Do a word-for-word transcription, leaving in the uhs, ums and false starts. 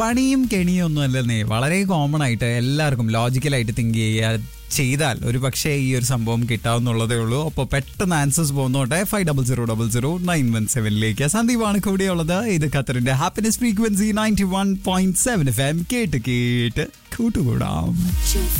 പണിയും കെണിയും ഒന്നും അല്ലെന്നേ, വളരെ കോമൺ ആയിട്ട് എല്ലാവർക്കും ലോജിക്കലായിട്ട് തിങ്ക് ചെയ്യുക ചെയ്താൽ ഒരു പക്ഷേ ഈ ഒരു സംഭവം കിട്ടാവുന്നുള്ളതേ ഉള്ളൂ. അപ്പോൾ പെട്ടെന്ന് answers പോകുന്നോട്ടെ. Five double zero double zero nine one സെവനിലേക്ക്. സന്ദീപാണ് കൂടെയുള്ളത്. ഇത് ഖത്തറിന്റെ happiness frequency ninety one point seven F M. കേട്ട് കേട്ട് കൂട്ടുകൂടാം.